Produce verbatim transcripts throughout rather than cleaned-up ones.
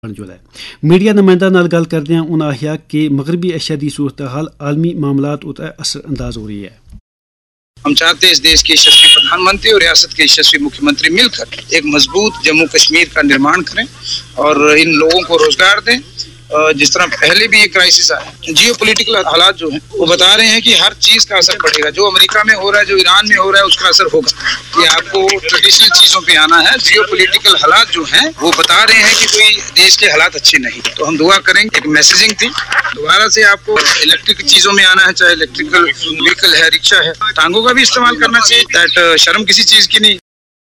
جو ہے میڈیا نمائندہ نال گل کردے ہیں انہوں نے آخیا کہ مغربی ایشیا کی صورتحال عالمی معاملات اتنا اثر انداز ہو رہی ہے. ہم چاہتے ہیں اس دیش کے یشسوی پردھان منتری اور ریاست کے یشسوی مکھیہ منتری مل کر ایک مضبوط جموں کشمیر کا نرمان کریں اور ان لوگوں کو روزگار دیں. جس طرح پہلے بھی یہ کرائسس آیا، جیو پولیٹیکل حالات جو ہیں وہ بتا رہے ہیں کہ ہر چیز کا اثر پڑے گا. جو امریکہ میں ہو رہا ہے، جو ایران میں ہو رہا ہے، اس کا اثر ہوگا. یہ آپ کو ٹریڈیشنل چیزوں پہ آنا ہے. جیو پولیٹیکل حالات جو ہیں وہ بتا رہے ہیں کہ کوئی دیش کے حالات اچھے نہیں. تو ہم دعا کریں گے. ایک میسیجنگ تھی دوبارہ سے آپ کو الیکٹرک چیزوں میں آنا ہے، چاہے الیکٹریکل وہیکل ہے، رکشا ہے، ٹانگوں کا بھی استعمال کرنا چاہیے. دیٹ شرم کسی چیز کی نہیں.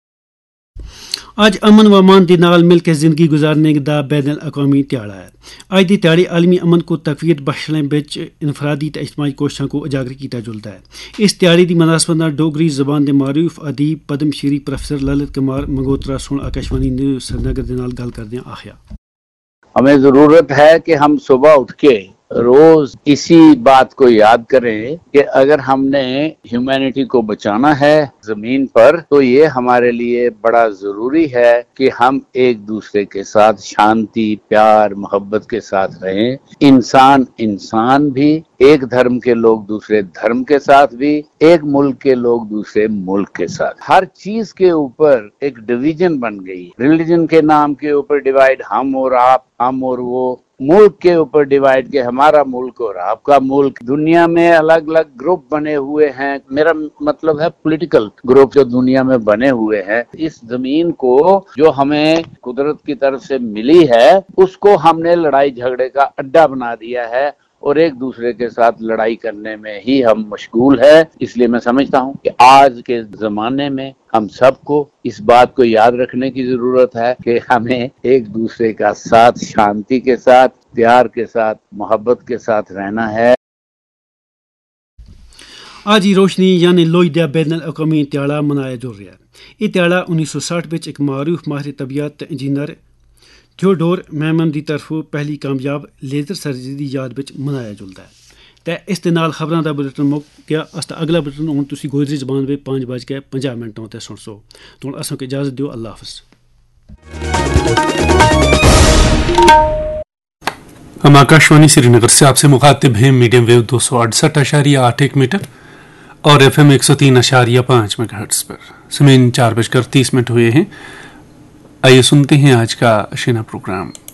اج امن و امان کے نال مل کے زندگی گزارنے کا بین الاقوامی تہاڑا ہے. اج دی تہاڑی عالمی امن کو تقویت بخشنے بچ انفرادی تو اجتماعی کوششوں کو اجاگر کیا جلتا ہے. اس تہاڑی کی مناسبت نال ڈوگری زبان کے معروف ادیب پدم شری پروفیسر للت کمار منگوترا سن آکاشوانی نیوز سری نگر کے نال گل کردے آخیا ہمیں ضرورت ہے کہ ہم صبح اٹھ کے روز اسی بات کو یاد کریں کہ اگر ہم نے ہیومینٹی کو بچانا ہے زمین پر تو یہ ہمارے لیے بڑا ضروری ہے کہ ہم ایک دوسرے کے ساتھ شانتی، پیار، محبت کے ساتھ رہیں. انسان انسان بھی، ایک دھرم کے لوگ دوسرے دھرم کے ساتھ بھی، ایک ملک کے لوگ دوسرے ملک کے ساتھ. ہر چیز کے اوپر ایک ڈویژن بن گئی. ریلیجن کے نام کے اوپر ڈیوائڈ، ہم اور آپ، ہم اور وہ. ملک کے اوپر ڈیوائڈ کے ہمارا ملک اور آپ کا ملک. دنیا میں الگ الگ گروپ بنے ہوئے ہیں. میرا مطلب ہے پولیٹیکل گروپ جو دنیا میں بنے ہوئے ہیں. اس زمین کو جو ہمیں قدرت کی طرف سے ملی ہے اس کو ہم نے لڑائی جھگڑے کا اڈا بنا دیا ہے اور ایک دوسرے کے ساتھ لڑائی کرنے میں ہی ہم مشغول ہیں. اس لیے میں سمجھتا ہوں کہ آج کے زمانے میں ہم سب کو اس بات کو یاد رکھنے کی ضرورت ہے کہ ہمیں ایک دوسرے کا ساتھ شانتی کے ساتھ، پیار کے ساتھ، محبت کے ساتھ رہنا ہے. آج ہی روشنی یعنی لوہدیا بین الاقوامی تہاڑا منایا جا رہا ہے. یہ تہاڑا انیس سو ساٹھ بچ ایک معروف ماہر طبیعت انجینئر تھیوڈور میمن کی طرف پہلی کامیاب لیزر سرجری کی یاد بچ منایا جلتا ہے. تو اس کے نال خبروں کا بلٹن مک گیا. استا اگلا بلٹن ہوں تھی گوجری زبان میں پانچ بج کے پنجا منٹوں تے سن سو. تو ہوں اصل کو اجازت دیو. اللہ حافظ. ہم آکاشوانی سری نگر سے آپ سے مخاطب ہیں میڈیم ویو دو سو اڑسٹھ اشاریہ آٹھ ایک میٹر اور ایف ایم ایک سو تین اشاریہ پانچ میگا ہرٹز پر. سمین چار بج کر تیس منٹ ہوئے ہیں. آئیے سنتے ہیں آج کا اشینا پروگرام.